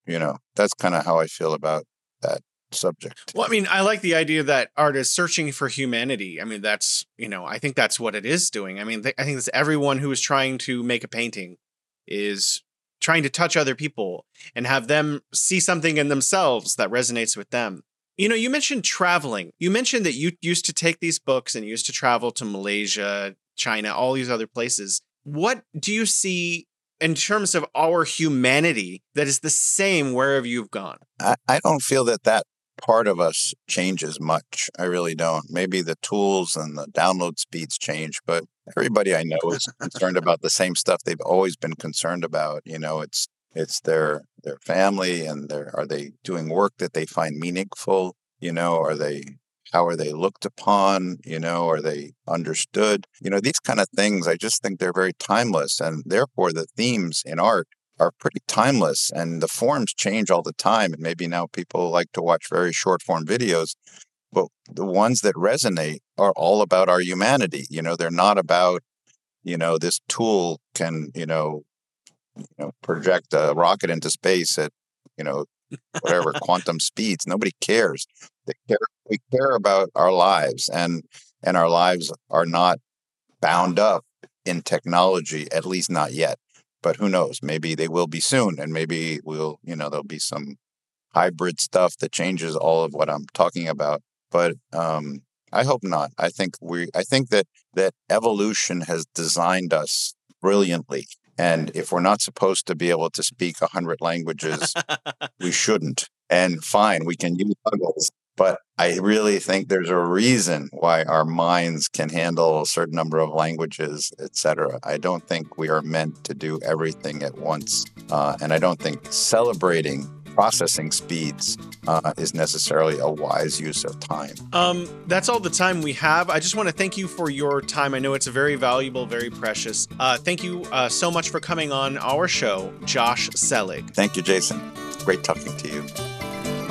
That's kind of how I feel about that subject. Well, I mean, I like the idea that art is searching for humanity. I mean, that's, I think that's what it is doing. I mean, I think that's everyone who is trying to make a painting is trying to touch other people and have them see something in themselves that resonates with them. You mentioned traveling. You mentioned that you used to take these books and used to travel to Malaysia, China, all these other places. What do you see in terms of our humanity that is the same wherever you've gone? I don't feel that part of us changes much. I really don't. Maybe the tools and the download speeds change, but everybody I know is concerned about the same stuff they've always been concerned about. It's their family, and are they doing work that they find meaningful? How are they looked upon? Are they understood? These kind of things, I just think they're very timeless, and therefore the themes in art are pretty timeless, and the forms change all the time. And maybe now people like to watch very short form videos, but the ones that resonate are all about our humanity. They're not about, this tool can, project a rocket into space at, whatever quantum speeds. Nobody cares. We care about our lives, and our lives are not bound up in technology, at least not yet. But who knows? Maybe they will be soon, and maybe there'll be some hybrid stuff that changes all of what I'm talking about. But I hope not. I think that evolution has designed us brilliantly. And if we're not supposed to be able to speak 100 languages, we shouldn't. And fine, we can use Huggles. But I really think there's a reason why our minds can handle a certain number of languages, etc. I don't think we are meant to do everything at once. And I don't think celebrating processing speeds is necessarily a wise use of time. That's all the time we have. I just want to thank you for your time. I know it's very valuable, very precious. Thank you so much for coming on our show, Josh Selig. Thank you, Jason. Great talking to you.